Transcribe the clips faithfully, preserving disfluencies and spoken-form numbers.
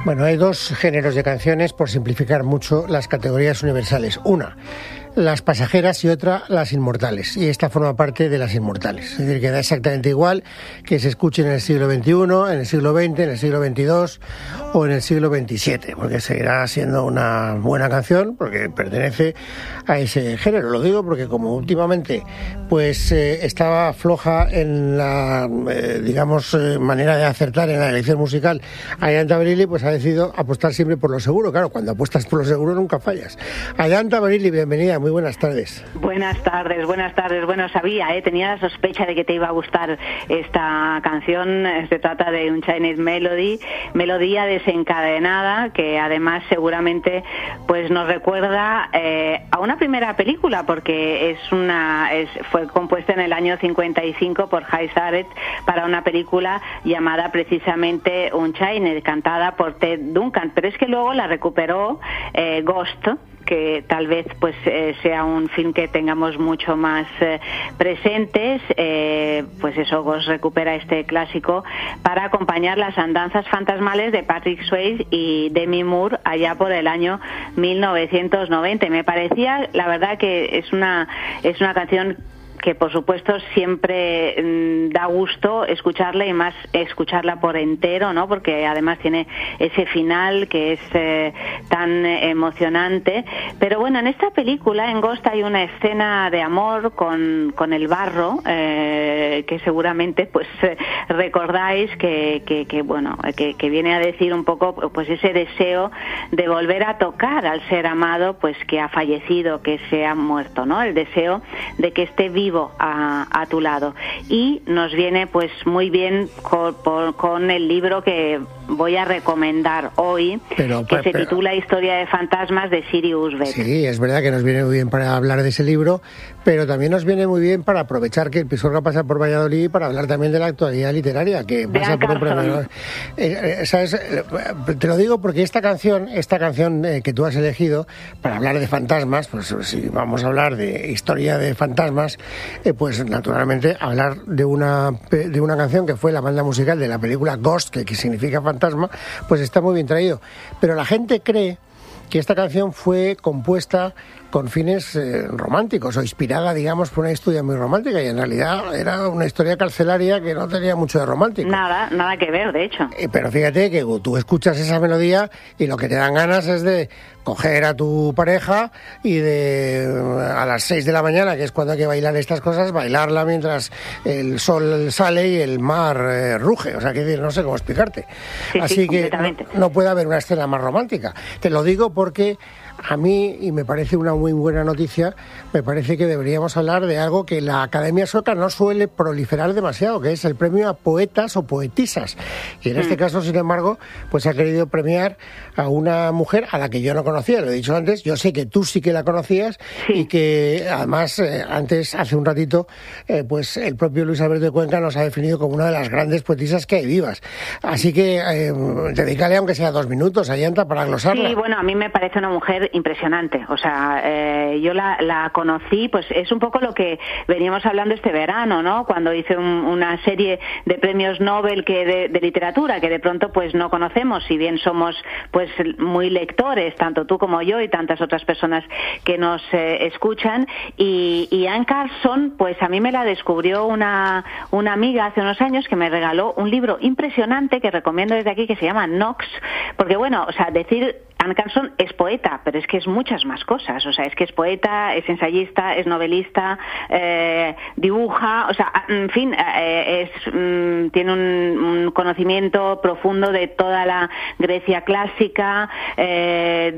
Bueno, hay dos géneros de canciones, por simplificar mucho las categorías universales. Una, las pasajeras, y otra, las inmortales. Y esta forma parte de las inmortales. Es decir, que da exactamente igual que se escuche en el siglo veintiuno, en el siglo veinte, en el siglo veintidós o en el siglo veintisiete, porque seguirá siendo una buena canción, porque pertenece a ese género. Lo digo porque como últimamente pues eh, estaba floja en la, eh, digamos, eh, manera de acertar en la elección musical Ayanta Benili, pues ha decidido apostar siempre por lo seguro. Claro, cuando apuestas por lo seguro nunca fallas. Ayanta Benili, bienvenida. Muy buenas tardes. Buenas tardes, buenas tardes. Bueno, sabía, ¿eh? tenía la sospecha de que te iba a gustar esta canción. Se trata de un Chinese Melody, melodía desencadenada, que además seguramente pues nos recuerda eh, a una primera película, porque es una es, fue compuesta en el año cincuenta y cinco por Jay Sarett para una película llamada precisamente Un Chinese, cantada por Ted Duncan, pero es que luego la recuperó eh, Ghost, que tal vez pues eh, sea un film que tengamos mucho más eh, presentes. Eh, pues eso, Ghost recupera este clásico para acompañar las andanzas fantasmales de Patrick Swayze y Demi Moore allá por el año mil novecientos noventa. Y me parecía, la verdad, que es una es una canción que por supuesto siempre mmm, da gusto escucharla, y más escucharla por entero, ¿no? Porque además tiene ese final que es eh, tan eh, emocionante. Pero bueno, en esta película, en Ghost, hay una escena de amor con, con el barro, eh, que seguramente pues eh, recordáis que, que, que bueno, que, que viene a decir un poco pues ese deseo de volver a tocar al ser amado, pues que ha fallecido, que se ha muerto, ¿no? El deseo de que esté vivo A, a tu lado. Y nos viene pues muy bien con, por, con el libro que voy a recomendar hoy, pero, que pero, se titula Historia de fantasmas, de Siri Husbeck. Sí, es verdad que nos viene muy bien para hablar de ese libro, pero también nos viene muy bien para aprovechar que el Pisuerga pasa por Valladolid para hablar también de la actualidad literaria, que pasa de por un premio. Eh, eh, ¿sabes? Te lo digo porque esta canción, esta canción eh, que tú has elegido para hablar de fantasmas, pues si vamos a hablar de historia de fantasmas, Eh, pues naturalmente hablar de una de una canción que fue la banda musical de la película Ghost, que, que significa fantasma, pues está muy bien traído. Pero la gente cree que esta canción fue compuesta con fines eh, románticos, o inspirada, digamos, por una historia muy romántica, y en realidad era una historia carcelaria que no tenía mucho de romántico. Nada, nada que ver, de hecho. Eh, pero fíjate que tú escuchas esa melodía y lo que te dan ganas es de coger a tu pareja y de a las seis de la mañana, que es cuando hay que bailar estas cosas, bailarla mientras el sol sale y el mar eh, ruge. O sea, que no sé cómo explicarte. Sí, Así sí, que no, no puede haber una escena más romántica. Te lo digo porque a mí, y me parece una muy buena noticia, me parece que deberíamos hablar de algo que la Academia Sueca no suele proliferar demasiado, que es el premio a poetas o poetisas. Y en mm. este caso, sin embargo, pues ha querido premiar a una mujer a la que yo no conocía, lo he dicho antes. Yo sé que tú sí que la conocías, sí. Y que además eh, antes, hace un ratito, eh, pues el propio Luis Alberto de Cuenca nos ha definido como una de las grandes poetisas que hay vivas. Así que eh, dedícale aunque sea dos minutos, Ayanta, para glosarla. Sí, bueno, a mí me parece una mujer impresionante. O sea, eh, yo la, la conocí, pues es un poco lo que veníamos hablando este verano, ¿no? Cuando hice un, una serie de premios Nobel que de, de literatura, que de pronto pues no conocemos, si bien somos pues muy lectores, tanto tú como yo y tantas otras personas que nos eh, escuchan. Y, y Anne Carson, pues a mí me la descubrió una, una amiga hace unos años, que me regaló un libro impresionante que recomiendo desde aquí, que se llama Knox, porque bueno, o sea, decir Anne Carson es poeta, pero es que es muchas más cosas. O sea, es que es poeta, es ensayista, es novelista, eh, dibuja, o sea, en fin, eh, es, mm, tiene un, un conocimiento profundo de toda la Grecia clásica, eh,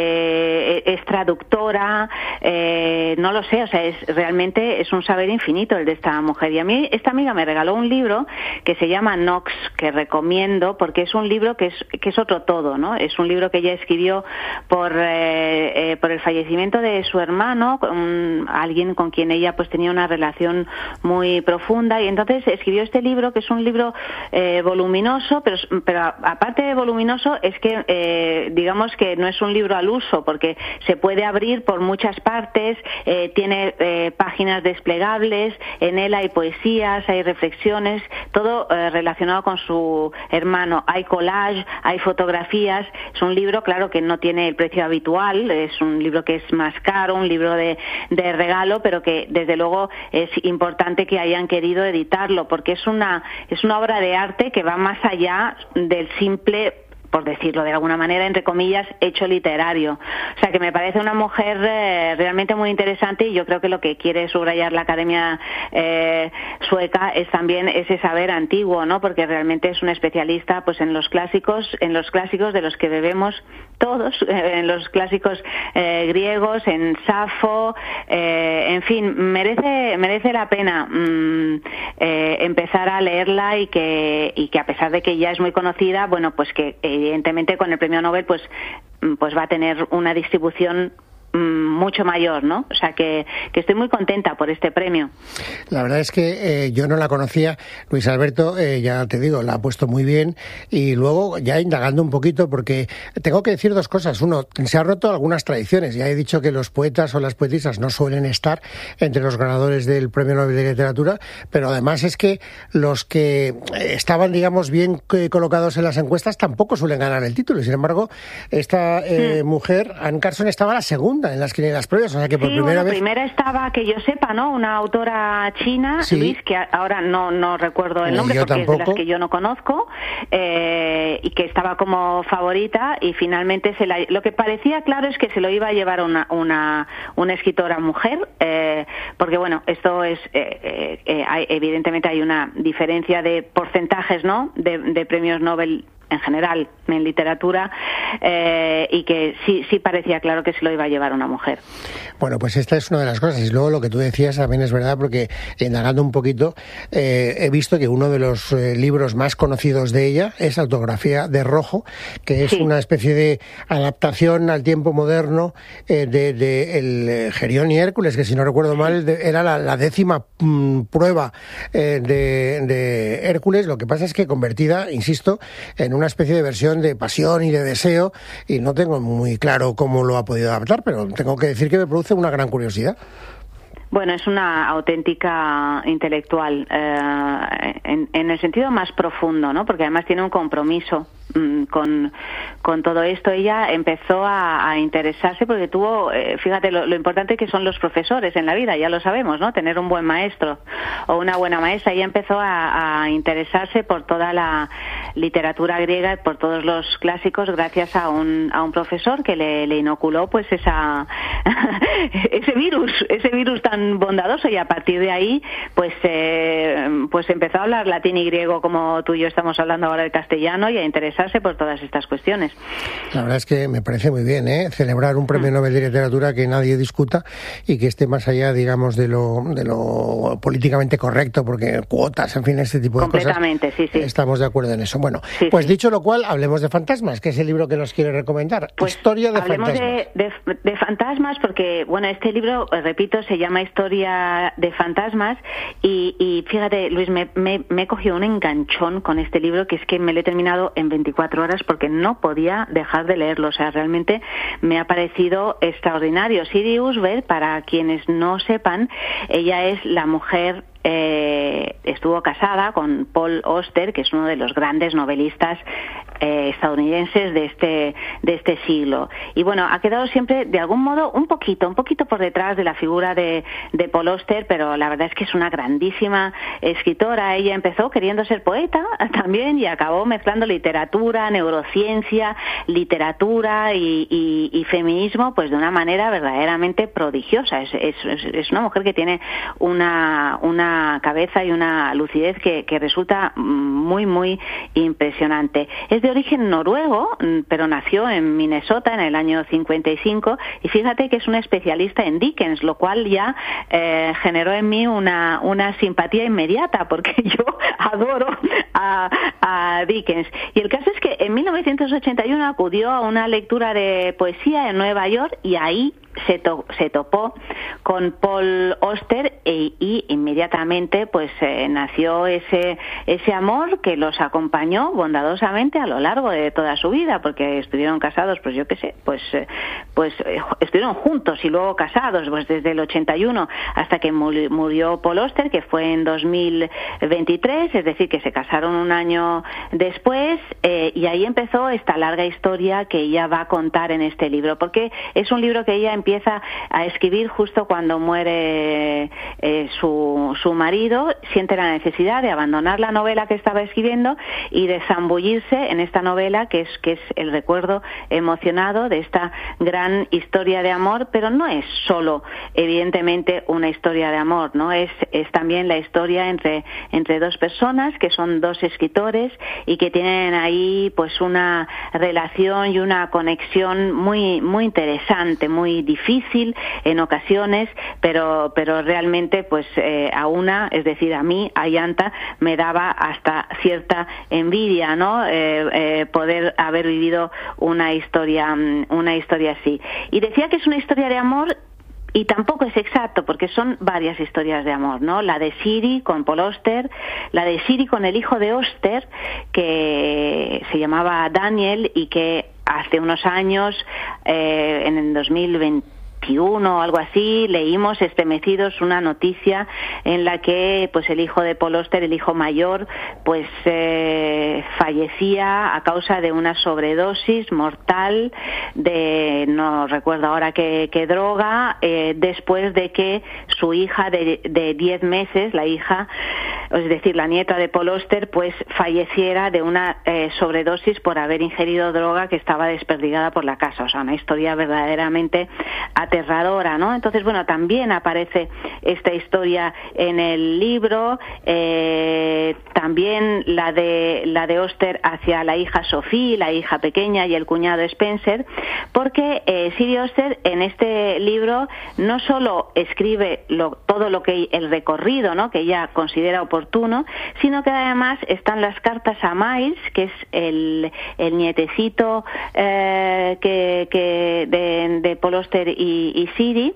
de, es traductora, eh, no lo sé, o sea, es realmente es un saber infinito el de esta mujer. Y a mí esta amiga me regaló un libro que se llama Knox, que recomiendo, porque es un libro que es, que es otro todo, ¿no? Es un libro que ella escribió escribió por eh, eh, por el fallecimiento de su hermano, un, alguien con quien ella pues tenía una relación muy profunda, y entonces escribió este libro, que es un libro eh, voluminoso, pero, pero aparte de voluminoso es que eh, digamos que no es un libro al uso, porque se puede abrir por muchas partes, eh, tiene eh, páginas desplegables, en él hay poesías, hay reflexiones, todo eh, relacionado con su hermano, hay collage, hay fotografías. Es un libro, claro, que no tiene el precio habitual, es un libro que es más caro, un libro de, de regalo, pero que desde luego es importante que hayan querido editarlo, porque es una es una obra de arte que va más allá del simple, por decirlo de alguna manera, entre comillas, hecho literario. O sea, que me parece una mujer eh, realmente muy interesante, y yo creo que lo que quiere subrayar la Academia eh, sueca es también ese saber antiguo, ¿no? Porque realmente es una especialista pues en los clásicos, en los clásicos de los que bebemos todos, eh, en los clásicos eh, griegos, en Safo, eh, en fin, merece merece la pena mmm, eh, empezar a leerla, y que y que a pesar de que ya es muy conocida, bueno, pues que eh, evidentemente con el premio Nobel pues pues va a tener una distribución mucho mayor, ¿no? O sea, que, que estoy muy contenta por este premio. La verdad es que eh, yo no la conocía. Luis Alberto, eh, ya te digo, la ha puesto muy bien, y luego ya indagando un poquito, porque tengo que decir dos cosas. Uno, se han roto algunas tradiciones. Ya he dicho que los poetas o las poetisas no suelen estar entre los ganadores del premio Nobel de Literatura, pero además es que los que estaban, digamos, bien colocados en las encuestas tampoco suelen ganar el título. Sin embargo, esta eh, mm. mujer, Anne Carson, estaba la segunda en las quinielas previas, o sea que por sí, primera bueno, vez... primera estaba, que yo sepa, ¿no? Una autora china, sí. Luis, que ahora no no recuerdo el nombre, yo porque tampoco. Es de las que yo no conozco, eh, y que estaba como favorita, y finalmente se la, lo que parecía claro es que se lo iba a llevar una una, una escritora mujer, eh, porque bueno, esto es, eh, eh, hay, evidentemente hay una diferencia de porcentajes, ¿no? De, de premios Nobel en general en literatura, eh, y que sí sí parecía claro que se lo iba a llevar una mujer. Bueno, pues esta es una de las cosas, y luego lo que tú decías también es verdad, porque indagando un poquito eh, he visto que uno de los eh, libros más conocidos de ella es Autografía de Rojo, que es sí. una especie de adaptación al tiempo moderno eh, de, de el Gerión y Hércules, que si no recuerdo mal de, era la, la décima mm, prueba eh, de, de Hércules. Lo que pasa es que convertida, insisto, en una especie de versión de pasión y de deseo, y no tengo muy claro cómo lo ha podido adaptar, pero tengo que decir que me produce una gran curiosidad. Bueno, es una auténtica intelectual, eh, en, en el sentido más profundo, ¿no? Porque además tiene un compromiso mmm, con, con todo esto. Ella empezó a, a interesarse porque tuvo, eh, fíjate, lo, lo importante que son los profesores en la vida, ya lo sabemos, ¿no? Tener un buen maestro o una buena maestra. Ella empezó a, a interesarse por toda la literatura griega, por todos los clásicos, gracias a un, a un profesor que le, le inoculó pues esa ese virus, ese virus tan bondadoso, y a partir de ahí pues eh, pues empezó a hablar latín y griego como tú y yo estamos hablando ahora el castellano, y a interesarse por todas estas cuestiones. La verdad es que me parece muy bien, ¿eh? Celebrar un premio mm. Nobel de Literatura que nadie discuta y que esté más allá, digamos, de lo de lo políticamente correcto, porque cuotas, en fin, este tipo de cosas. Completamente, sí, sí. Estamos de acuerdo en eso. Bueno, sí, pues sí. dicho lo cual, hablemos de fantasmas, que es el libro que nos quiere recomendar. Pues Historia de hablemos fantasmas. De, de, de fantasmas, porque, bueno, este libro, repito, se llama Historia de fantasmas, y, y fíjate, Luis, me, me, me he cogido un enganchón con este libro, que es que me lo he terminado en veinticuatro horas porque no podía dejar de leerlo. O sea, realmente me ha parecido extraordinario. Siri Usberg, para quienes no sepan, ella es la mujer Eh, estuvo casada con Paul Auster, que es uno de los grandes novelistas eh, estadounidenses de este de este siglo, y bueno, ha quedado siempre de algún modo un poquito un poquito por detrás de la figura de, de Paul Auster, pero la verdad es que es una grandísima escritora. Ella empezó queriendo ser poeta también, y acabó mezclando literatura, neurociencia, literatura y, y, y feminismo, pues de una manera verdaderamente prodigiosa. Es, es, es una mujer que tiene una una cabeza y una lucidez que, que resulta muy, muy impresionante. Es de origen noruego, pero nació en Minnesota en el año cincuenta y cinco, y fíjate que es un especialista en Dickens, lo cual ya eh, generó en mí una, una simpatía inmediata, porque yo adoro a, a Dickens. Y el caso es que en mil novecientos ochenta y uno acudió a una lectura de poesía en Nueva York, y ahí se, to, se topó con Paul Auster y, y inmediatamente pues eh, nació ese ese amor que los acompañó bondadosamente a lo largo de toda su vida, porque estuvieron casados, pues yo qué sé, pues eh, pues eh, estuvieron juntos y luego casados pues desde el ochenta y uno hasta que murió Paul Auster, que fue en dos mil veintitrés, es decir, que se casaron un año después, eh, y ahí empezó esta larga historia que ella va a contar en este libro, porque es un libro que ella empieza a escribir justo cuando muere eh, su, su marido, siente la necesidad de abandonar la novela que estaba escribiendo y de zambullirse en esta novela que es, que es el recuerdo emocionado de esta gran historia de amor, pero no es solo, evidentemente, una historia de amor, ¿no? Es, es también la historia entre, entre dos personas que son dos escritores y que tienen ahí pues una relación y una conexión muy, muy interesante, muy difícil en ocasiones, pero pero realmente pues eh, a una, es decir, a mí, a Yanta, me daba hasta cierta envidia, ¿no? Eh, eh, poder haber vivido una historia, una historia así. Y decía que es una historia de amor. Y tampoco es exacto, porque son varias historias de amor, ¿no? La de Siri con Paul Auster, la de Siri con el hijo de Auster, que se llamaba Daniel y que hace unos años, eh, en el dos mil veintiuno o algo así, leímos estremecidos una noticia en la que pues el hijo de Paul Auster, el hijo mayor, pues eh, fallecía a causa de una sobredosis mortal de, no recuerdo ahora qué, qué droga, eh, después de que su hija de, de diez meses, la hija, es decir, la nieta de Paul Auster, pues falleciera de una eh, sobredosis por haber ingerido droga que estaba desperdigada por la casa. O sea, una historia verdaderamente aterradora, ¿no? Entonces, bueno, también aparece esta historia en el libro, eh, también la de la de Auster hacia la hija Sophie, la hija pequeña, y el cuñado Spencer, porque eh, Siri Auster en este libro no solo escribe lo, todo lo que el recorrido, ¿no?, que ella considera oportuno, sino que además están las cartas a Miles, que es el, el nietecito eh, que, que de, de Paul Auster y, y Siri,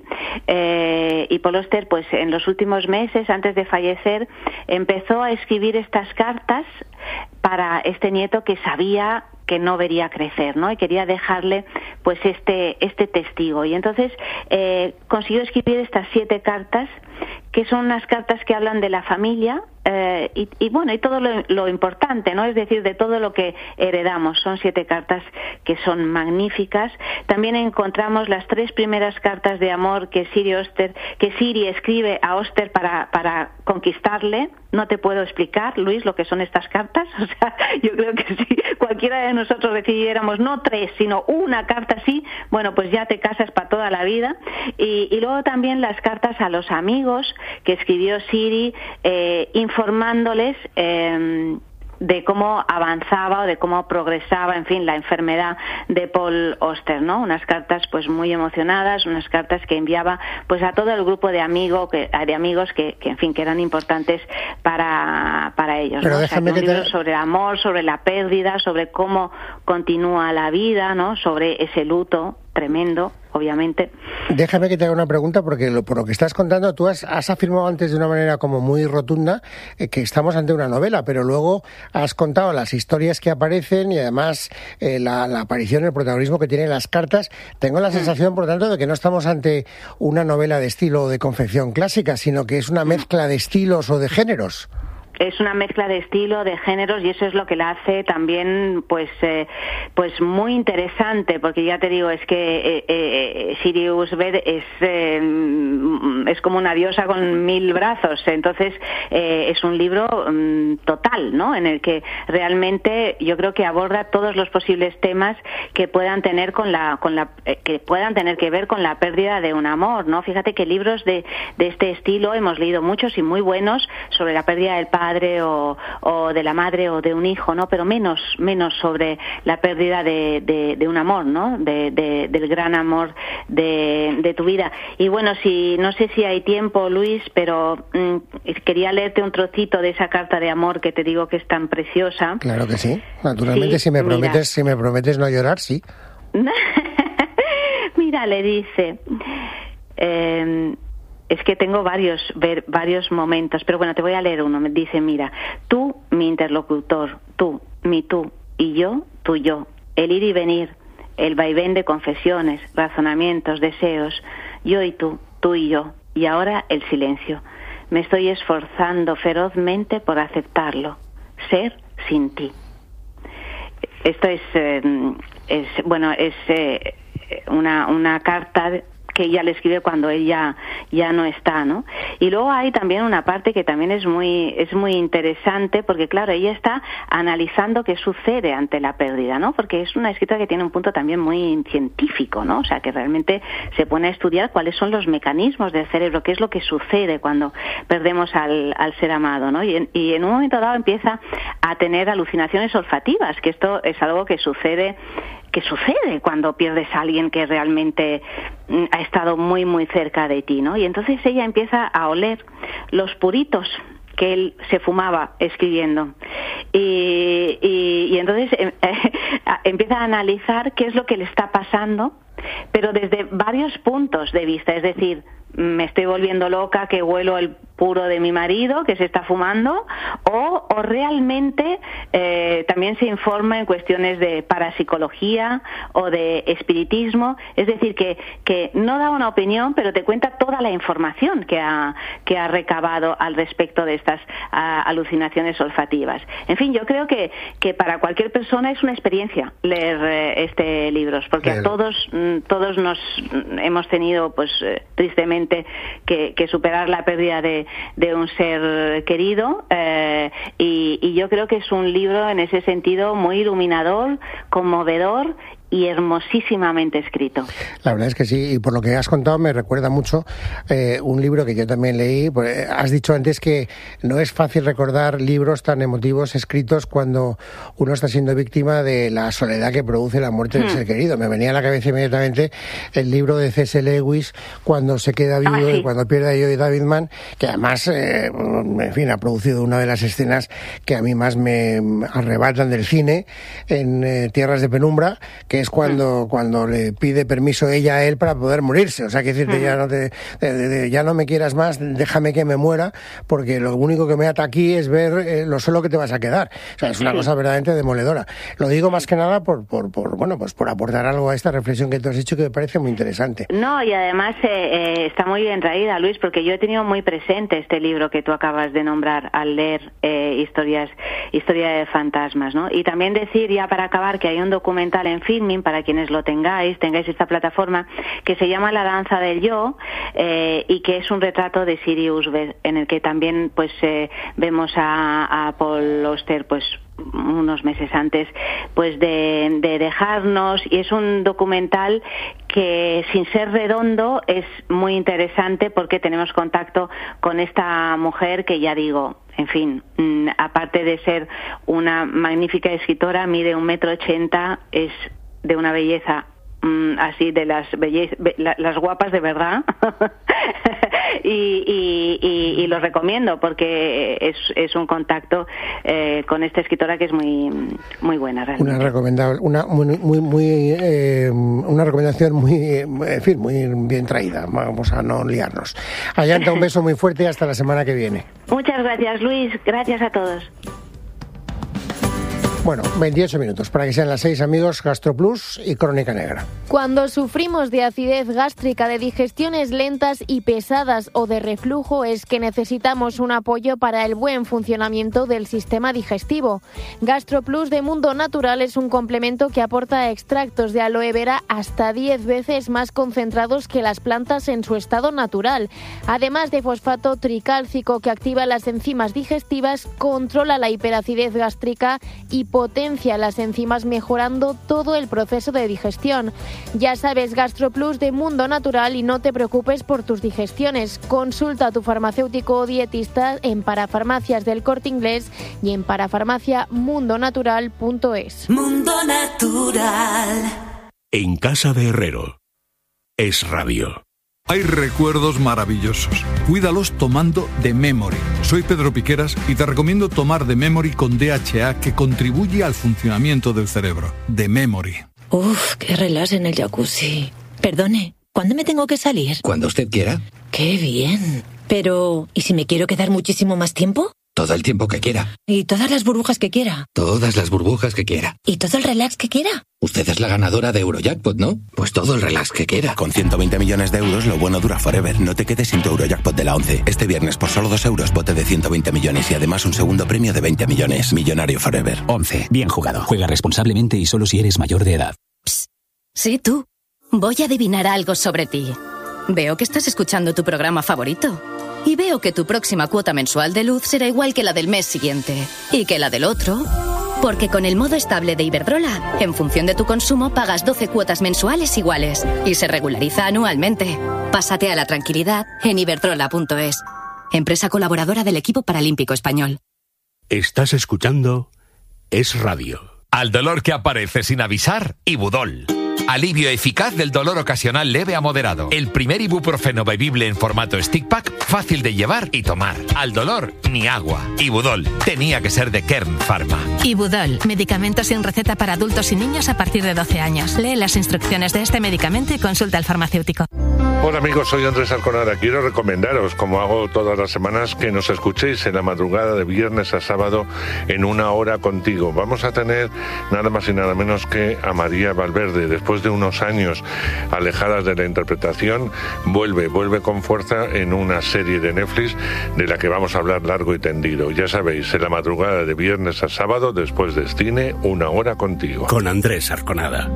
eh, y Paul Auster pues en los últimos meses antes de fallecer empezó a escribir estas cartas para este nieto que sabía que no vería crecer, ¿no? Y quería dejarle pues este este testigo. Y entonces eh, consiguió escribir estas siete cartas, que son unas cartas que hablan de la familia, eh, y, y bueno, y todo lo, lo importante, ¿no? Es decir, de todo lo que heredamos. Son siete cartas que son magníficas. También encontramos las tres primeras cartas de amor que Siri Auster, que Siri escribe a Auster para, para conquistarle. No te puedo explicar, Luis, lo que son estas cartas. O sea, yo creo que si cualquiera de nosotros recibiéramos no tres, sino una carta así, bueno, pues ya te casas para toda la vida. Y, y luego también las cartas a los amigos que escribió Siri, eh, informándoles eh, de cómo avanzaba o de cómo progresaba, en fin, la enfermedad de Paul Auster, ¿no? Unas cartas pues muy emocionadas, unas cartas que enviaba pues a todo el grupo de amigos que de amigos que, que en fin, que eran importantes para para ellos, Pero ¿no? déjame o sea, un que libro te... sobre el amor, sobre la pérdida, sobre cómo continúa la vida, ¿no? Sobre ese luto tremendo, obviamente. Déjame que te haga una pregunta, porque lo, por lo que estás contando, tú has, has afirmado antes de una manera como muy rotunda eh, que estamos ante una novela, pero luego has contado las historias que aparecen y además eh, la, la aparición, el protagonismo que tienen las cartas. Tengo la sensación, por tanto, de que no estamos ante una novela de estilo o de confección clásica, sino que es una mezcla de estilos o de géneros. Es una mezcla de estilo, de géneros, y eso es lo que la hace también pues eh, pues muy interesante, porque ya te digo, es que eh, eh, Siri Usbed es eh, es como una diosa con mil brazos. Entonces eh, es un libro um, total, ¿no?, en el que realmente yo creo que aborda todos los posibles temas que puedan tener con la con la eh, que puedan tener que ver con la pérdida de un amor, ¿no? Fíjate que libros de de este estilo hemos leído muchos y muy buenos sobre la pérdida del padre, padre o, o de la madre o de un hijo, ¿no? Pero menos, menos sobre la pérdida de, de, de un amor, ¿no? De, de, del gran amor de, de tu vida. Y bueno, si no sé si hay tiempo, Luis, pero mmm, quería leerte un trocito de esa carta de amor que te digo que es tan preciosa. Claro que sí. Naturalmente, sí, si me mira. prometes, si me prometes no llorar, sí. Mira, le dice, eh, es que tengo varios, ver, varios momentos, pero bueno, te voy a leer uno. Me dice, mira, tú, mi interlocutor, tú, mi tú, y yo, tu yo, el ir y venir, el vaivén de confesiones, razonamientos, deseos, yo y tú, tú y yo, y ahora el silencio. Me estoy esforzando ferozmente por aceptarlo, ser sin ti. Esto es, eh, es bueno, es eh, una, una carta que ella le escribe cuando ella ya no está, ¿no? Y luego hay también una parte que también es muy es muy interesante, porque claro, ella está analizando qué sucede ante la pérdida, ¿no? Porque es una escritora que tiene un punto también muy científico, ¿no? O sea, que realmente se pone a estudiar cuáles son los mecanismos del cerebro, qué es lo que sucede cuando perdemos al, al ser amado, ¿no? Y en, y en un momento dado empieza a tener alucinaciones olfativas, que esto es algo que sucede que sucede cuando pierdes a alguien que realmente ha estado muy, muy cerca de ti, ¿no? Y entonces ella empieza a oler los puritos que él se fumaba escribiendo. Y, y, y entonces eh, empieza a analizar qué es lo que le está pasando, pero desde varios puntos de vista, es decir, me estoy volviendo loca que huelo el puro de mi marido que se está fumando, o, o realmente eh, también se informa en cuestiones de parapsicología o de espiritismo, es decir, que, que no da una opinión, pero te cuenta toda la información que ha, que ha recabado al respecto de estas a, alucinaciones olfativas. En fin, yo creo que, que para cualquier persona es una experiencia leer eh, este libro, porque Bien. a todos, todos nos hemos tenido, pues eh, tristemente, que, que superar la pérdida de de un ser querido, eh, y, y yo creo que es un libro en ese sentido muy iluminador, conmovedor y hermosísimamente escrito. La verdad es que sí, y por lo que has contado me recuerda mucho eh, un libro que yo también leí. Pues, has dicho antes que no es fácil recordar libros tan emotivos escritos cuando uno está siendo víctima de la soledad que produce la muerte hmm. del ser querido. Me venía a la cabeza inmediatamente el libro de C S Lewis, Cuando se queda vivo, ah, sí. y cuando pierde a Joe Davidman, que además, eh, en fin, ha producido una de las escenas que a mí más me arrebatan del cine, en eh, Tierras de Penumbra, que es cuando, cuando le pide permiso ella a él para poder morirse. O sea, que decirte, uh-huh. ya, no te, de, de, de, ya no me quieras más, déjame que me muera, porque lo único que me ata aquí es ver eh, lo solo que te vas a quedar. O sea, es una sí. cosa verdaderamente demoledora. Lo digo más que nada por, por, por, bueno, pues por aportar algo a esta reflexión que tú has hecho, que me parece muy interesante. No, y además eh, eh, está muy bien traída, Luis, porque yo he tenido muy presente este libro que tú acabas de nombrar al leer eh, historias, historia de fantasmas, ¿no? Y también decir, ya para acabar, que hay un documental en Filmin, para quienes lo tengáis, tengáis esta plataforma, que se llama La danza del yo, eh, y que es un retrato de Sirius B, en el que también pues eh, vemos a, a Paul Auster pues unos meses antes pues de, de dejarnos, y es un documental que, sin ser redondo, es muy interesante porque tenemos contacto con esta mujer que, ya digo, en fin, mmm, aparte de ser una magnífica escritora, mide un metro ochenta, es de una belleza mmm, así de las belle- be- la, las guapas de verdad y, y, y, y lo recomiendo porque es, es un contacto eh, con esta escritora que es muy muy buena realmente. Una recomendable, una muy muy, muy eh, una recomendación muy, en fin, muy bien traída. Vamos a no liarnos. Ayanta, un beso muy fuerte y hasta la semana que viene. Muchas gracias, Luis. Gracias a todos. Bueno, veintiocho minutos para que sean las seis, amigos. GastroPlus y Crónica Negra. Cuando sufrimos de acidez gástrica, de digestiones lentas y pesadas o de reflujo, es que necesitamos un apoyo para el buen funcionamiento del sistema digestivo. GastroPlus de Mundo Natural es un complemento que aporta extractos de aloe vera hasta diez veces más concentrados que las plantas en su estado natural. Además de fosfato tricálcico, que activa las enzimas digestivas, controla la hiperacidez gástrica y potencia las enzimas mejorando todo el proceso de digestión. Ya sabes, GastroPlus de Mundo Natural y no te preocupes por tus digestiones. Consulta a tu farmacéutico o dietista en Parafarmacias del Corte Inglés y en parafarmacia mundo natural punto es. Mundo Natural. En casa de Herrero. Es Radio. Hay recuerdos maravillosos. Cuídalos tomando The Memory. Soy Pedro Piqueras y te recomiendo tomar The Memory con D H A, que contribuye al funcionamiento del cerebro. The Memory. Uf, qué relax en el jacuzzi. Perdone, ¿cuándo me tengo que salir? Cuando usted quiera. Qué bien. Pero, ¿y si me quiero quedar muchísimo más tiempo? Todo el tiempo que quiera. ¿Y todas las burbujas que quiera? Todas las burbujas que quiera. ¿Y todo el relax que quiera? Usted es la ganadora de Eurojackpot, ¿no? Pues todo el relax que quiera. Con ciento veinte millones de euros, lo bueno dura forever. No te quedes sin tu Eurojackpot de la once. Este viernes, por solo dos euros, bote de ciento veinte millones y además un segundo premio de veinte millones. Millonario forever. once. Bien jugado. Juega responsablemente y solo si eres mayor de edad. Psst. Sí, tú. Voy a adivinar algo sobre ti. Veo que estás escuchando tu programa favorito. Y veo que tu próxima cuota mensual de luz será igual que la del mes siguiente. Y que la del otro. Porque con el modo estable de Iberdrola, en función de tu consumo, pagas doce cuotas mensuales iguales. Y se regulariza anualmente. Pásate a la tranquilidad en iberdrola punto es. Empresa colaboradora del equipo paralímpico español. Estás escuchando Es Radio. Al dolor que aparece sin avisar, Ibudol. Alivio eficaz del dolor ocasional leve a moderado. El primer ibuprofeno bebible en formato stick pack, fácil de llevar y tomar. Al dolor, ni agua. Ibudol. Tenía que ser de Kern Pharma. Ibudol. Medicamento sin receta para adultos y niños a partir de doce años. Lee las instrucciones de este medicamento y consulta al farmacéutico. Hola amigos, soy Andrés Arconada. Quiero recomendaros, como hago todas las semanas, que nos escuchéis en la madrugada de viernes a sábado en Una Hora Contigo. Vamos a tener nada más y nada menos que a María Valverde. Después de unos años alejadas de la interpretación, vuelve, vuelve con fuerza en una serie de Netflix de la que vamos a hablar largo y tendido. Ya sabéis, en la madrugada de viernes a sábado, después de cine, Una Hora Contigo. Con Andrés Arconada.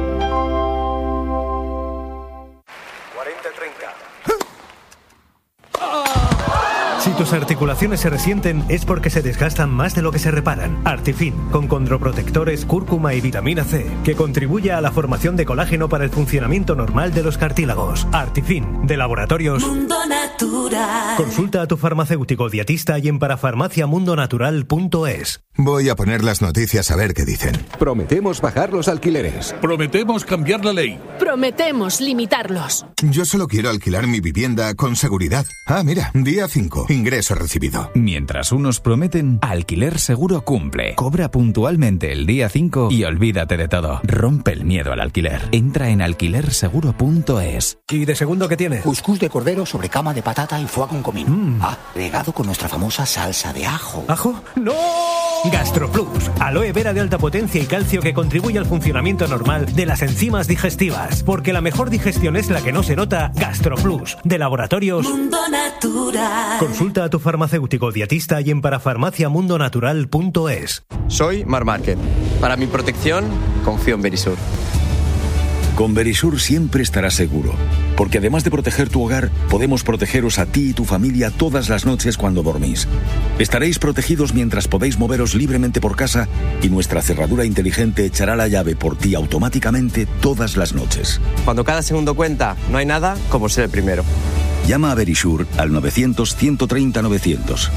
Si tus articulaciones se resienten es porque se desgastan más de lo que se reparan. Artifin, con condroprotectores, cúrcuma y vitamina C, que contribuye a la formación de colágeno para el funcionamiento normal de los cartílagos. Artifin, de Laboratorios Mundo Natural. Consulta a tu farmacéutico dietista y en parafarmacia mundo natural punto es. Voy a poner las noticias a ver qué dicen. Prometemos bajar los alquileres. Prometemos cambiar la ley. Prometemos limitarlos. Yo solo quiero alquilar mi vivienda con seguridad. Ah, mira, día cinco. Ingreso recibido. Mientras unos prometen, Alquiler Seguro cumple. Cobra puntualmente el día cinco y olvídate de todo. Rompe el miedo al alquiler. Entra en alquiler seguro punto es. ¿Y de segundo qué tiene? Cuscús de cordero sobre cama de patata y foie con comino. Mm. Ah, regado con nuestra famosa salsa de ajo. ¿Ajo? ¡No! GastroPlus, aloe vera de alta potencia y calcio que contribuye al funcionamiento normal de las enzimas digestivas. Porque la mejor digestión es la que no se nota. GastroPlus, de Laboratorios Mundo Natural. Consulta a tu farmacéutico dietista y en parafarmacia mundo natural punto es. Soy Mar Márquez. Para mi protección, confío en Verisur. Con Verisur siempre estarás seguro, porque además de proteger tu hogar, podemos protegeros a ti y tu familia todas las noches cuando dormís. Estaréis protegidos mientras podéis moveros libremente por casa y nuestra cerradura inteligente echará la llave por ti automáticamente todas las noches. Cuando cada segundo cuenta, no hay nada como ser el primero. Llama a Verisur al novecientos, ciento treinta, novecientos.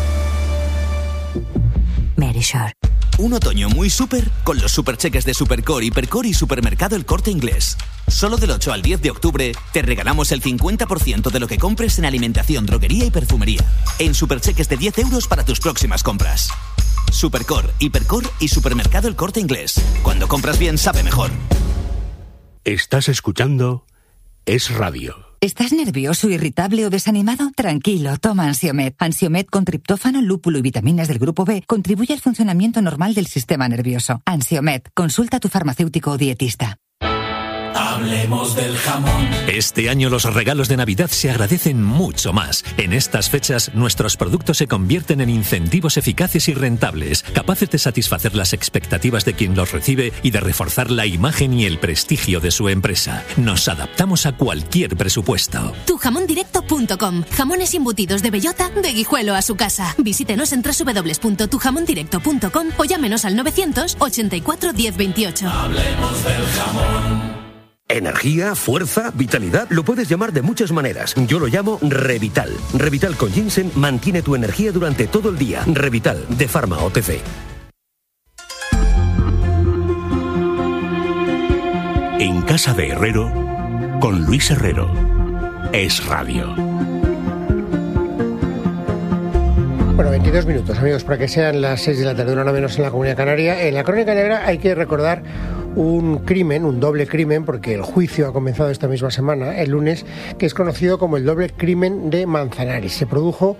Verisur. Un otoño muy súper con los supercheques de Supercore, Hipercore y Supermercado El Corte Inglés. Solo del ocho al diez de octubre te regalamos el cincuenta por ciento de lo que compres en alimentación, droguería y perfumería. En supercheques de diez euros para tus próximas compras. Supercore, Hipercore y Supermercado El Corte Inglés. Cuando compras bien, sabe mejor. Estás escuchando Es Radio. ¿Estás nervioso, irritable o desanimado? Tranquilo, toma Ansiomed. Ansiomed con triptófano, lúpulo y vitaminas del grupo B contribuye al funcionamiento normal del sistema nervioso. Ansiomed, consulta a tu farmacéutico o dietista. Hablemos del jamón. Este año los regalos de Navidad se agradecen mucho más. En estas fechas, nuestros productos se convierten en incentivos eficaces y rentables, capaces de satisfacer las expectativas de quien los recibe y de reforzar la imagen y el prestigio de su empresa. Nos adaptamos a cualquier presupuesto. tu jamón directo punto com. Jamones embutidos de bellota, de Guijuelo a su casa. Visítenos en doble u doble u doble u punto tu jamón directo punto com o llámenos al novecientos ochenta y cuatro diez veintiocho. Hablemos del jamón. Energía, fuerza, vitalidad, lo puedes llamar de muchas maneras. Yo lo llamo Revital. Revital con ginseng mantiene tu energía durante todo el día. Revital, de Pharma O T C. En casa de Herrero, con Luis Herrero. Es Radio. Bueno, veintidós minutos, amigos, para que sean las seis de la tarde, una hora menos en la Comunidad Canaria. En la Crónica Negra hay que recordar un crimen, un doble crimen, porque el juicio ha comenzado esta misma semana, el lunes, que es conocido como el doble crimen de Manzanares. Se produjo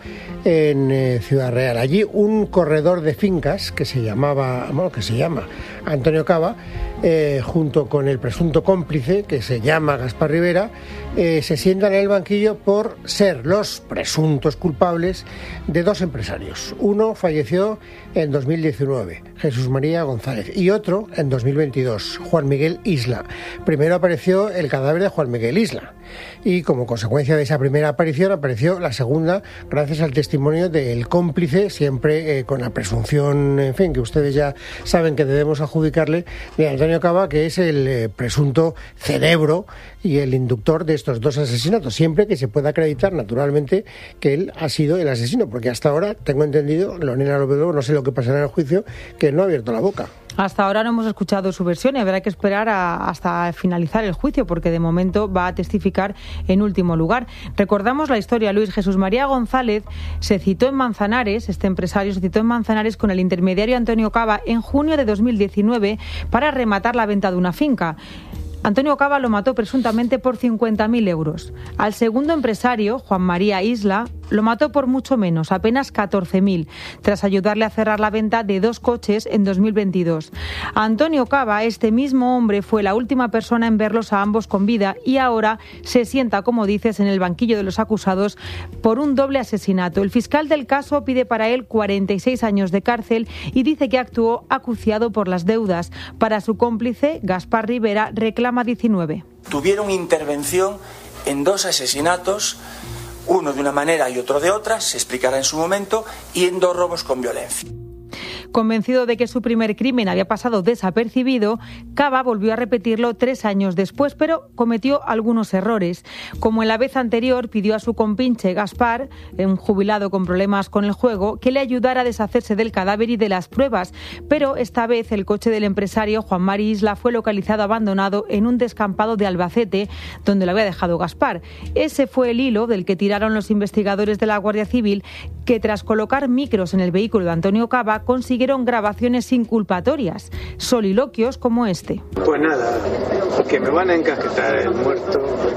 en eh, Ciudad Real. Allí un corredor de fincas que se llamaba, bueno, que se llama Antonio Cava, eh, junto con el presunto cómplice, que se llama Gaspar Rivera, eh, se sientan en el banquillo por ser los presuntos culpables de dos empresarios. Uno falleció en dos mil diecinueve, Jesús María González, y otro en dos mil veintidós, Juan Miguel Isla. Primero apareció el cadáver de Juan Miguel Isla y como consecuencia de esa primera aparición apareció la segunda gracias al testimonio del cómplice, siempre eh, con la presunción, en fin, que ustedes ya saben que debemos adjudicarle, de Antonio Cava, que es el eh, presunto cerebro y el inductor de estos dos asesinatos, siempre que se pueda acreditar naturalmente que él ha sido el asesino, porque hasta ahora tengo entendido, Lorena López, no sé lo que pasará en el juicio, que él no ha abierto la boca. Hasta ahora no hemos escuchado su versión y habrá que esperar a, hasta finalizar el juicio, porque de momento va a testificar en último lugar. Recordamos la historia, Luis. Jesús María González se citó en Manzanares, este empresario se citó en Manzanares con el intermediario Antonio Cava en junio de dos mil diecinueve para rematar la venta de una finca. Antonio Cava lo mató presuntamente por cincuenta mil euros. Al segundo empresario, Juan María Isla, lo mató por mucho menos, apenas catorce mil, tras ayudarle a cerrar la venta de dos coches en dos mil veintidós. Antonio Cava, este mismo hombre, fue la última persona en verlos a ambos con vida y ahora se sienta, como dices, en el banquillo de los acusados por un doble asesinato. El fiscal del caso pide para él cuarenta y seis años de cárcel y dice que actuó acuciado por las deudas. Para su cómplice, Gaspar Rivera, reclama diecinueve. Tuvieron intervención en dos asesinatos, uno de una manera y otro de otra, se explicará en su momento, y en dos robos con violencia. Convencido de que su primer crimen había pasado desapercibido, Cava volvió a repetirlo tres años después, pero cometió algunos errores. Como en la vez anterior, pidió a su compinche Gaspar, un jubilado con problemas con el juego, que le ayudara a deshacerse del cadáver y de las pruebas. Pero esta vez el coche del empresario Juan Mari Isla fue localizado abandonado en un descampado de Albacete, donde lo había dejado Gaspar. Ese fue el hilo del que tiraron los investigadores de la Guardia Civil, que tras colocar micros en el vehículo de Antonio Cava consiguieron grabaciones inculpatorias, soliloquios como este. Pues nada, que me van a encasquetar el muerto,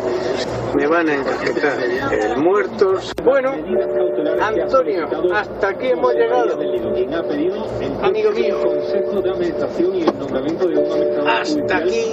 me van a encasquetar el muerto. Bueno, Antonio, hasta aquí hemos llegado. Amigo mío, hasta aquí.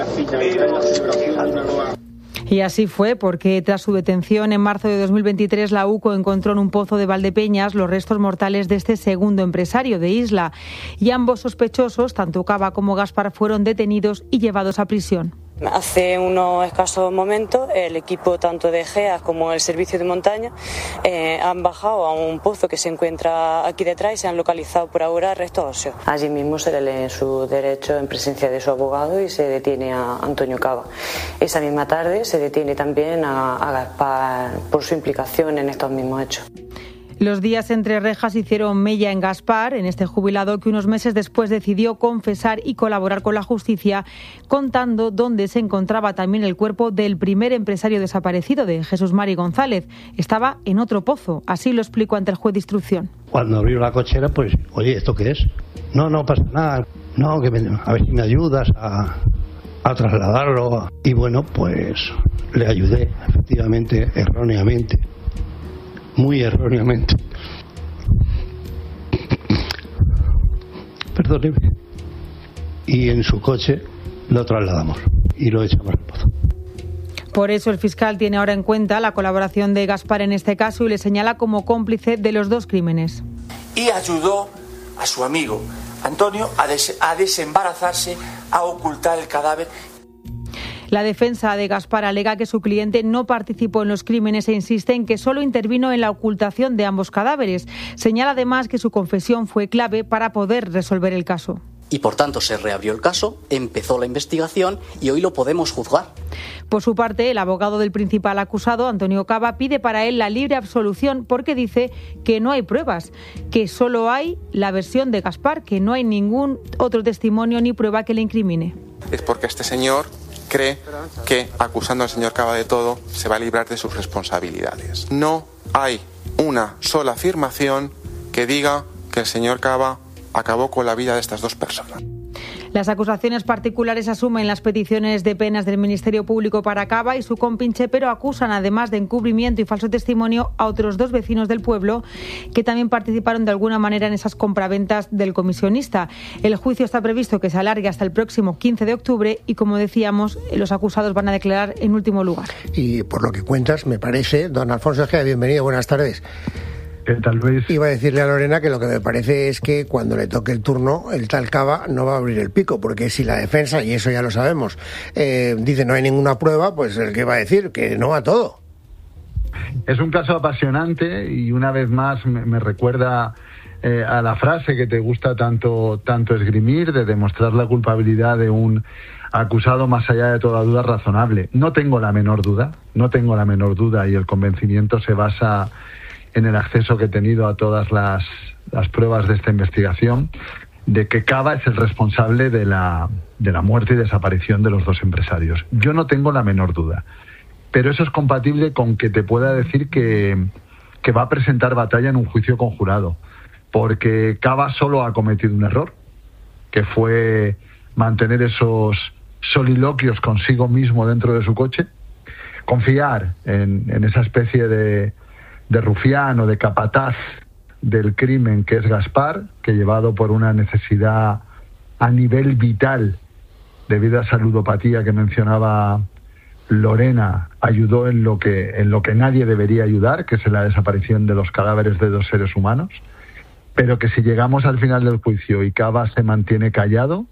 Y así fue, porque tras su detención en marzo de dos mil veintitrés, la U C O encontró en un pozo de Valdepeñas los restos mortales de este segundo empresario de Isla. Y ambos sospechosos, tanto Cava como Gaspar, fueron detenidos y llevados a prisión. Hace unos escasos momentos el equipo tanto de GEA como el servicio de montaña eh, han bajado a un pozo que se encuentra aquí detrás y se han localizado por ahora restos óseos. Allí mismo se le leen sus derechos en presencia de su abogado y se detiene a Antonio Cava. Esa misma tarde se detiene también a, a Gaspar por su implicación en estos mismos hechos. Los días entre rejas hicieron mella en Gaspar, en este jubilado que unos meses después decidió confesar y colaborar con la justicia, contando dónde se encontraba también el cuerpo del primer empresario desaparecido, de Jesús Mari González. Estaba en otro pozo, así lo explicó ante el juez de instrucción. Cuando abrió la cochera, pues, oye, ¿esto qué es? No, no pasa nada. No, que me, a ver si me ayudas a, a trasladarlo. Y bueno, pues le ayudé, efectivamente, erróneamente. Muy erróneamente. Perdóneme. Y en su coche lo trasladamos. y lo echamos al pozo. Por eso el fiscal tiene ahora en cuenta la colaboración de Gaspar en este caso y le señala como cómplice de los dos crímenes. Y ayudó a su amigo Antonio a, des- a desembarazarse, a ocultar el cadáver. La defensa de Gaspar alega que su cliente no participó en los crímenes e insiste en que solo intervino en la ocultación de ambos cadáveres. Señala además que su confesión fue clave para poder resolver el caso. Y por tanto se reabrió el caso, empezó la investigación y hoy lo podemos juzgar. Por su parte, el abogado del principal acusado, Antonio Cava, pide para él la libre absolución porque dice que no hay pruebas, que solo hay la versión de Gaspar, que no hay ningún otro testimonio ni prueba que le incrimine. Es porque este señor cree que, acusando al señor Cava de todo, se va a librar de sus responsabilidades. No hay una sola afirmación que diga que el señor Cava acabó con la vida de estas dos personas. Las acusaciones particulares asumen las peticiones de penas del Ministerio Público para Cava y su compinche, pero acusan, además de encubrimiento y falso testimonio, a otros dos vecinos del pueblo que también participaron de alguna manera en esas compraventas del comisionista. El juicio está previsto que se alargue hasta el próximo quince de octubre y, como decíamos, los acusados van a declarar en último lugar. Y por lo que cuentas, me parece, don Alfonso Egea, bienvenido, buenas tardes. ¿Qué tal, Luis? Iba a decirle a Lorena que lo que me parece es que cuando le toque el turno, el tal Cava no va a abrir el pico, porque si la defensa, y eso ya lo sabemos, eh, dice no hay ninguna prueba, pues el que va a decir que no a todo. Es un caso apasionante y una vez más me, me recuerda eh, a la frase que te gusta tanto, tanto esgrimir, de demostrar la culpabilidad de un acusado más allá de toda duda razonable. No tengo la menor duda, no tengo la menor duda y el convencimiento se basa en el acceso que he tenido a todas las, las pruebas de esta investigación, de que Cava es el responsable de la, de la muerte y desaparición de los dos empresarios. Yo no tengo la menor duda, pero eso es compatible con que te pueda decir que, que va a presentar batalla en un juicio conjurado, porque Cava solo ha cometido un error, que fue mantener esos soliloquios consigo mismo dentro de su coche, confiar en, en esa especie de de rufián o de capataz del crimen que es Gaspar, que llevado por una necesidad a nivel vital debido a esa ludopatía que mencionaba Lorena, ayudó en lo que en lo que nadie debería ayudar, que es en la desaparición de los cadáveres de dos seres humanos, pero que si llegamos al final del juicio y Cava se mantiene callado,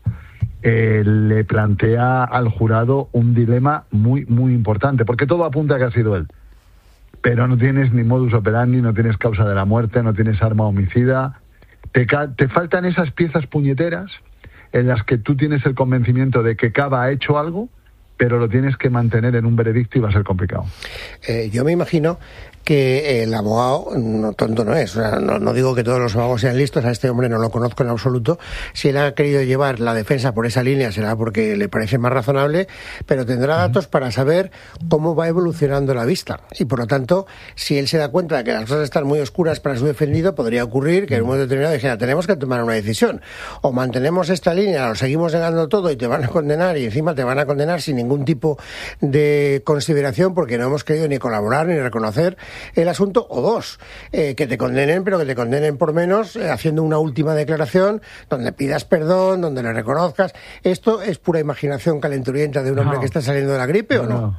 eh, le plantea al jurado un dilema muy, muy importante, porque todo apunta a que ha sido él. Pero no tienes ni modus operandi, no tienes causa de la muerte, no tienes arma homicida. Te, ca- te faltan esas piezas puñeteras en las que tú tienes el convencimiento de que Cava ha hecho algo, pero lo tienes que mantener en un veredicto y va a ser complicado. Eh, yo me imagino que el abogado no tonto no es, o sea, no, no digo que todos los abogados sean listos, a este hombre no lo conozco en absoluto. Si él ha querido llevar la defensa por esa línea será porque le parece más razonable, pero tendrá datos para saber cómo va evolucionando la vista y por lo tanto, si él se da cuenta de que las cosas están muy oscuras para su defendido, podría ocurrir que en un momento determinado dijera, tenemos que tomar una decisión, o mantenemos esta línea, lo seguimos negando todo y te van a condenar y encima te van a condenar sin ningún tipo de consideración porque no hemos querido ni colaborar ni reconocer el asunto, o dos, eh, que te condenen, pero que te condenen por menos, eh, haciendo una última declaración donde pidas perdón, donde le reconozcas. ¿Esto es pura imaginación calenturienta de un hombre no, que está saliendo de la gripe no, o no? no?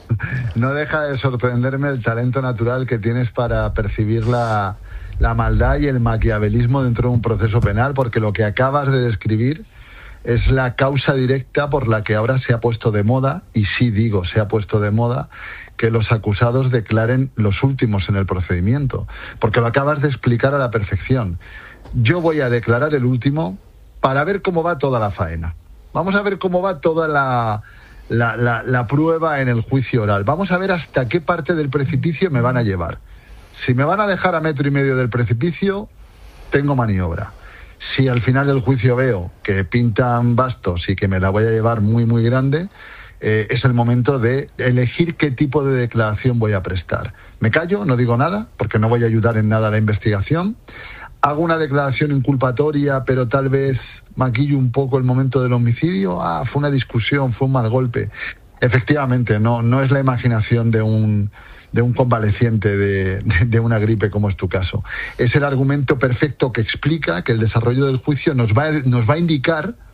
No deja de sorprenderme el talento natural que tienes para percibir la, la maldad y el maquiavelismo dentro de un proceso penal, porque lo que acabas de describir es la causa directa por la que ahora se ha puesto de moda, y sí digo, se ha puesto de moda, que los acusados declaren los últimos en el procedimiento, porque lo acabas de explicar a la perfección. Yo voy a declarar el último para ver cómo va toda la faena. Vamos a ver cómo va toda la, la, la, la prueba en el juicio oral. Vamos a ver hasta qué parte del precipicio me van a llevar. Si me van a dejar a metro y medio del precipicio, tengo maniobra. Si al final del juicio veo que pintan bastos y que me la voy a llevar muy, muy grande, eh, es el momento de elegir qué tipo de declaración voy a prestar. Me callo, no digo nada, porque no voy a ayudar en nada a la investigación. Hago una declaración inculpatoria, pero tal vez maquillo un poco el momento del homicidio. Ah, fue una discusión, fue un mal golpe. Efectivamente, no, no es la imaginación de un... de un convaleciente de, de, de una gripe como es tu caso. Es el argumento perfecto que explica que el desarrollo del juicio nos va, nos va a indicar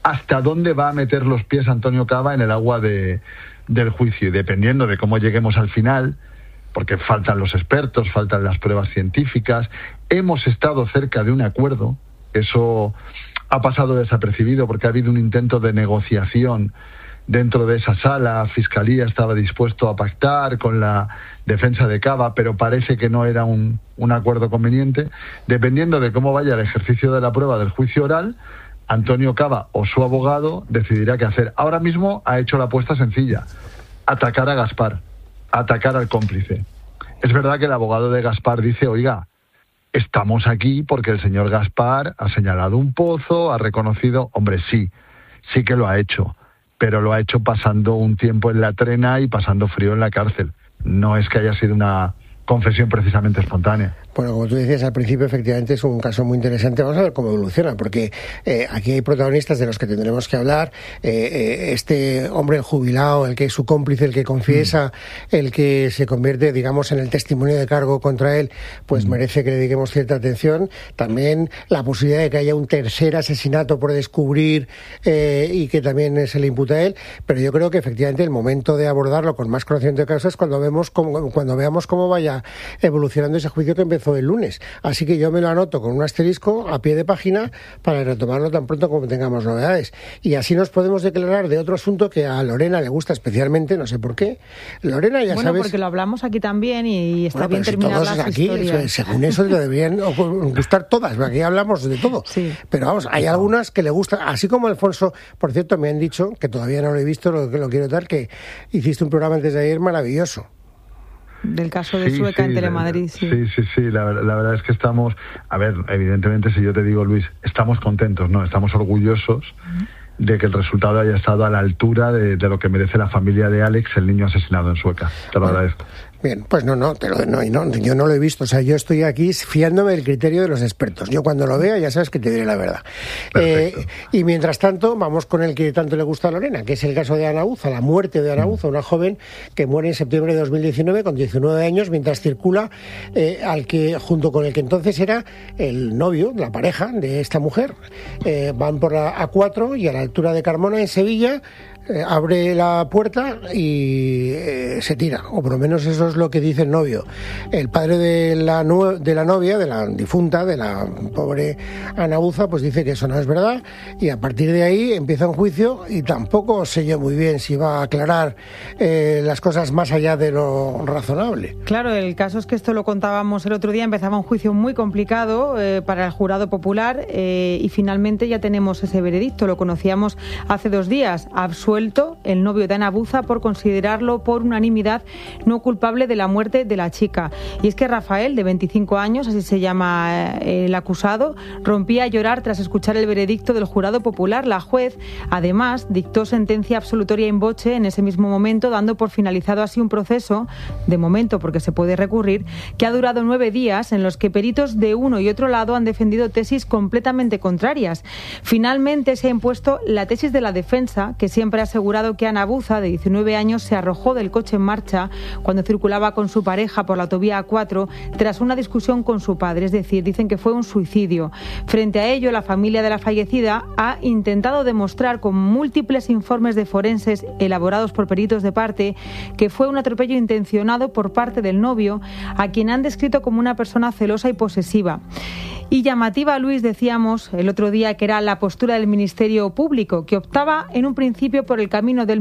hasta dónde va a meter los pies Antonio Caba en el agua de, del juicio. Y dependiendo de cómo lleguemos al final, porque faltan los expertos, faltan las pruebas científicas, hemos estado cerca de un acuerdo. Eso ha pasado desapercibido porque ha habido un intento de negociación dentro de esa sala. Fiscalía estaba dispuesto a pactar con la defensa de Caba, pero parece que no era un, un acuerdo conveniente. Dependiendo de cómo vaya el ejercicio de la prueba del juicio oral, Antonio Caba o su abogado decidirá qué hacer. Ahora mismo ha hecho la apuesta sencilla: atacar a Gaspar, atacar al cómplice. Es verdad que el abogado de Gaspar dice, oiga, estamos aquí porque el señor Gaspar ha señalado un pozo, ha reconocido... Hombre, sí, sí que lo ha hecho, pero lo ha hecho pasando un tiempo en la trena y pasando frío en la cárcel. No es que haya sido una confesión precisamente espontánea. Bueno, como tú decías al principio, efectivamente es un caso muy interesante. Vamos a ver cómo evoluciona, porque eh, aquí hay protagonistas de los que tendremos que hablar. Eh, eh, este hombre, el jubilado, el que es su cómplice, el que confiesa, mm. el que se convierte, digamos, en el testimonio de cargo contra él, pues mm. merece que le dediquemos cierta atención. También la posibilidad de que haya un tercer asesinato por descubrir eh, y que también se le imputa a él. Pero yo creo que efectivamente el momento de abordarlo con más conocimiento de causa es cuando vemos cómo, cuando veamos cómo vaya evolucionando ese juicio que empezó el lunes. Así que yo me lo anoto con un asterisco a pie de página para retomarlo tan pronto como tengamos novedades. Y así nos podemos declarar de otro asunto que a Lorena le gusta especialmente, no sé por qué. Lorena, ya bueno, sabes... porque lo hablamos aquí también y está bueno, bien terminar si las aquí, historias. Según eso le deberían gustar todas, aquí hablamos de todo. Sí. Pero vamos, hay algunas que le gustan, así como Alfonso, por cierto, me han dicho, que todavía no lo he visto, lo que lo quiero dar, que hiciste un programa antes de ayer maravilloso. Del caso de sí, Sueca sí, en Telemadrid, sí. Sí, sí, sí, la, la verdad es que estamos, a ver, evidentemente si yo te digo, Luis, estamos contentos, ¿no? Estamos orgullosos uh-huh. de que el resultado haya estado a la altura de, de lo que merece la familia de Alex, el niño asesinado en Sueca. Te lo bueno. agradezco. Bien, pues no, no, te lo, no, no, yo no lo he visto, o sea, yo estoy aquí fiándome del criterio de los expertos. Yo cuando lo vea ya sabes que te diré la verdad. Eh, y mientras tanto, vamos con el que tanto le gusta a Lorena, que es el caso de Ana Buza, la muerte de Ana Buza, una joven que muere en septiembre de dos mil diecinueve con diecinueve años mientras circula eh, al que, junto con el que entonces era el novio, la pareja de esta mujer. Eh, van por la A cuatro y a la altura de Carmona, en Sevilla, Eh, abre la puerta y eh, se tira, o por lo menos eso es lo que dice el novio. El padre de la, nu- de la novia, de la difunta, de la pobre Ana Buza, pues dice que eso no es verdad, y a partir de ahí empieza un juicio y tampoco sé yo muy bien si va a aclarar eh, las cosas más allá de lo razonable. Claro, el caso es que esto lo contábamos el otro día, empezaba un juicio muy complicado eh, para el jurado popular eh, y finalmente ya tenemos ese veredicto, lo conocíamos hace dos días, absuelto el novio de Ana Buza por considerarlo por unanimidad no culpable de la muerte de la chica. Y es que Rafael, de veinticinco años, así se llama el acusado, rompía a llorar tras escuchar el veredicto del jurado popular. La juez, además, dictó sentencia absolutoria in voce en ese mismo momento, dando por finalizado así un proceso, de momento porque se puede recurrir, que ha durado nueve días en los que peritos de uno y otro lado han defendido tesis completamente contrarias. Finalmente se ha impuesto la tesis de la defensa, que siempre ha asegurado que Ana Buza, de diecinueve años, se arrojó del coche en marcha cuando circulaba con su pareja por la autovía A cuatro tras una discusión con su padre, es decir, dicen que fue un suicidio. Frente a ello, la familia de la fallecida ha intentado demostrar con múltiples informes de forenses elaborados por peritos de parte que fue un atropello intencionado por parte del novio, a quien han descrito como una persona celosa y posesiva. Y llamativa, Luis, decíamos el otro día que era la postura del Ministerio Público, que optaba en un principio por el camino del